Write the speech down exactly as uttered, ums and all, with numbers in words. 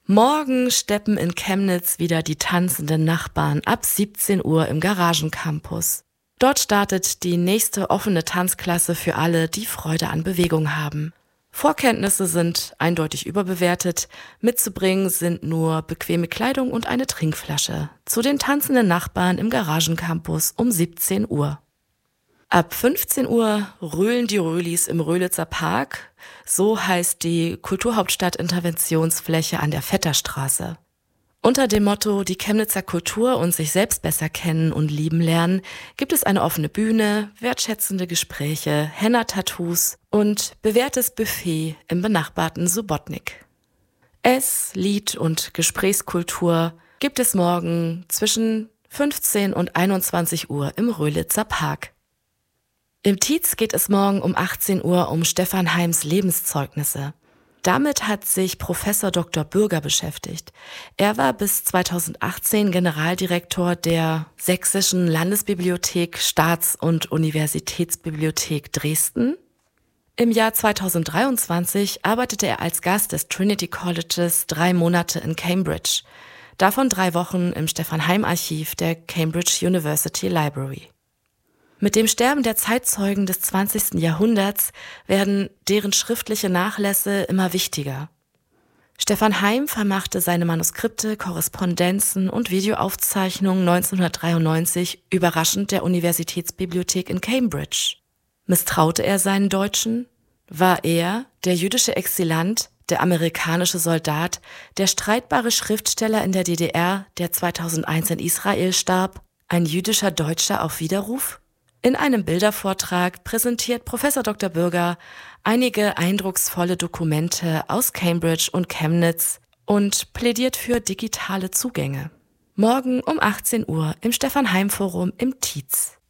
Morgen steppen in Chemnitz wieder die tanzenden Nachbarn ab siebzehn Uhr im Garagencampus. Dort startet die nächste offene Tanzklasse für alle, die Freude an Bewegung haben. Vorkenntnisse sind eindeutig überbewertet. Mitzubringen sind nur bequeme Kleidung und eine Trinkflasche. Zu den tanzenden Nachbarn im Garagencampus um siebzehn Uhr. Ab fünfzehn Uhr röhlen die Röhlis im Röhlitzer Park. So heißt die Kulturhauptstadt-Interventionsfläche an der Vetterstraße. Unter dem Motto „Die Chemnitzer Kultur und sich selbst besser kennen und lieben lernen" gibt es eine offene Bühne, wertschätzende Gespräche, Henna-Tattoos und bewährtes Buffet im benachbarten Subotnik. Ess-, Lied- und Gesprächskultur gibt es morgen zwischen fünfzehn und einundzwanzig Uhr im Röhlitzer Park. Im Tietz geht es morgen um achtzehn Uhr um Stefan Heims Lebenszeugnisse. Damit hat sich Professor Doktor Bürger beschäftigt. Er war bis zweitausendachtzehn Generaldirektor der Sächsischen Landesbibliothek, Staats- und Universitätsbibliothek Dresden. Im Jahr zweitausenddreiundzwanzig arbeitete er als Gast des Trinity Colleges drei Monate in Cambridge. Davon drei Wochen im Stefan Heim Archiv der Cambridge University Library. Mit dem Sterben der Zeitzeugen des zwanzigsten Jahrhunderts werden deren schriftliche Nachlässe immer wichtiger. Stefan Heim vermachte seine Manuskripte, Korrespondenzen und Videoaufzeichnungen neunzehnhundertdreiundneunzig überraschend der Universitätsbibliothek in Cambridge. Misstraute er seinen Deutschen? War er, der jüdische Exilant, der amerikanische Soldat, der streitbare Schriftsteller in der D D R, der zweitausendeins in Israel starb, ein jüdischer Deutscher auf Widerruf? In einem Bildervortrag präsentiert Professor Doktor Bürger einige eindrucksvolle Dokumente aus Cambridge und Chemnitz und plädiert für digitale Zugänge. Morgen um achtzehn Uhr im Stefan Heim Forum im Tietz.